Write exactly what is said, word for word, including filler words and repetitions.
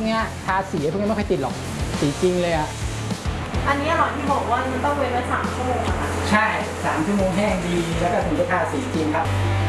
กนี้ทาสีพวกนี้ไม่ค่อยติดหรอกสีจริงเลยอ่ะอันนี้หรอที่บอกว่ามันต้องเว้นไว้สามชั่วโมงอะค่ะใช่สามชั่วโมงแห้งดีแล้วก็ถึงจะทาสีจริงครับ